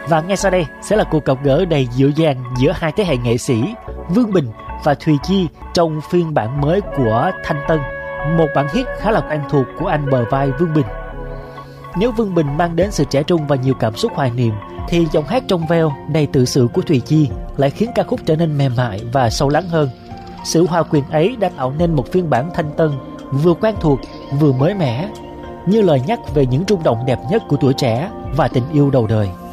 Và ngay sau đây sẽ là cuộc gặp gỡ đầy dịu dàng giữa hai thế hệ nghệ sĩ Vương Bình và Thùy Chi trong phiên bản mới của Thanh Tân, một bản hit khá là quen thuộc của anh bờ vai Vương Bình. Nếu Vương Bình mang đến sự trẻ trung và nhiều cảm xúc hoài niệm, thì giọng hát trong veo đầy tự sự của Thùy Chi lại khiến ca khúc trở nên mềm mại và sâu lắng hơn. Sự hòa quyện ấy đã tạo nên một phiên bản Thanh Tân vừa quen thuộc vừa mới mẻ, như lời nhắc về những rung động đẹp nhất của tuổi trẻ và tình yêu đầu đời.